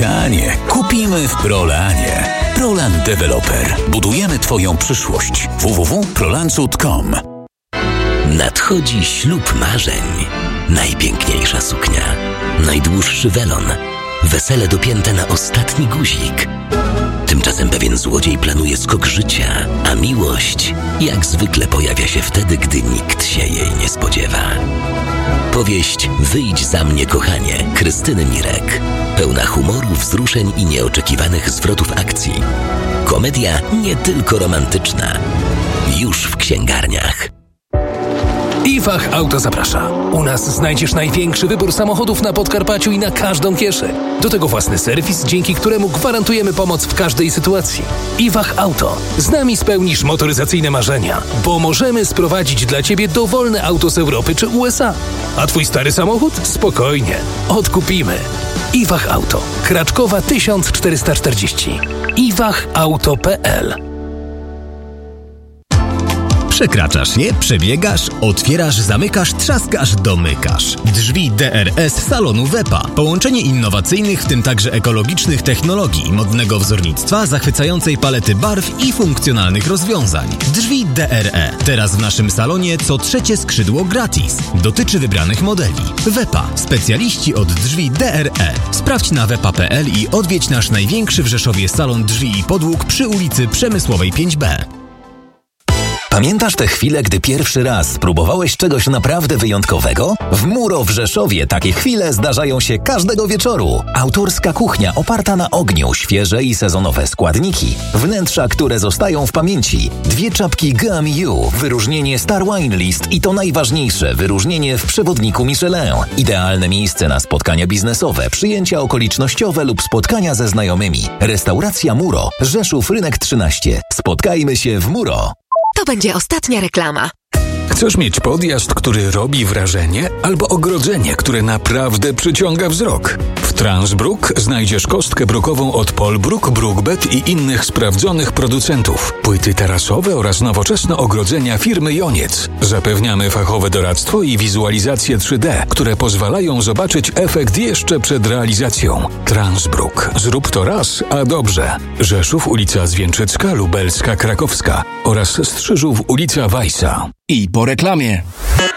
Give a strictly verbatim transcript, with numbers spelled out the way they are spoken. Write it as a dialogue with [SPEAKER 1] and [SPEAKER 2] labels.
[SPEAKER 1] Mieszkanie kupimy w Prolanie. Prolan Developer. Budujemy Twoją przyszłość. w w w kropka prolancut kropka com.
[SPEAKER 2] Nadchodzi ślub marzeń. Najpiękniejsza suknia, najdłuższy welon, wesele dopięte na ostatni guzik. Tymczasem pewien złodziej planuje skok życia, a miłość jak zwykle pojawia się wtedy, gdy nikt się jej nie spodziewa. Powieść Wyjdź za mnie, kochanie, Krystyny Mirek. Pełna humoru, wzruszeń i nieoczekiwanych zwrotów akcji. Komedia nie tylko romantyczna. Już w księgarniach.
[SPEAKER 3] Iwach Auto zaprasza. U nas znajdziesz największy wybór samochodów na Podkarpaciu i na każdą kieszeń. Do tego własny serwis, dzięki któremu gwarantujemy pomoc w każdej sytuacji. Iwach Auto. Z nami spełnisz motoryzacyjne marzenia, bo możemy sprowadzić dla Ciebie dowolne auto z Europy czy U S A. A Twój stary samochód? Spokojnie. Odkupimy. Iwach Auto. Kraczkowa tysiąc czterysta czterdzieści. iwach auto kropka p l.
[SPEAKER 4] Przekraczasz je, przebiegasz, otwierasz, zamykasz, trzaskasz, domykasz. Drzwi D R S salonu Wepa. Połączenie innowacyjnych, w tym także ekologicznych technologii, modnego wzornictwa, zachwycającej palety barw i funkcjonalnych rozwiązań. Drzwi D R E. Teraz w naszym salonie co trzecie skrzydło gratis. Dotyczy wybranych modeli. Wepa. Specjaliści od drzwi D R E. Sprawdź na wepa kropka p l i odwiedź nasz największy w Rzeszowie salon drzwi i podłóg przy ulicy Przemysłowej pięć B.
[SPEAKER 2] Pamiętasz te chwile, gdy pierwszy raz spróbowałeś czegoś naprawdę wyjątkowego? W Muro w Rzeszowie takie chwile zdarzają się każdego wieczoru. Autorska kuchnia oparta na ogniu, świeże i sezonowe składniki, wnętrza, które zostają w pamięci, dwie czapki G M U, wyróżnienie Star Wine List i to najważniejsze, wyróżnienie w przewodniku Michelin. Idealne miejsce na spotkania biznesowe, przyjęcia okolicznościowe lub spotkania ze znajomymi. Restauracja Muro, Rzeszów Rynek trzynaście. Spotkajmy się w Muro.
[SPEAKER 5] To będzie ostatnia reklama.
[SPEAKER 3] Chcesz mieć podjazd, który robi wrażenie? Albo ogrodzenie, które naprawdę przyciąga wzrok? W Transbrook znajdziesz kostkę brukową od Polbruk, Brookbet i innych sprawdzonych producentów. Płyty tarasowe oraz nowoczesne ogrodzenia firmy Joniec. Zapewniamy fachowe doradztwo i wizualizację trzy D, które pozwalają zobaczyć efekt jeszcze przed realizacją. Transbrook. Zrób to raz, a dobrze. Rzeszów, ulica Zwięczycka, Lubelska, Krakowska oraz Strzyżów, ulica Wajsa.
[SPEAKER 6] I po reklamie.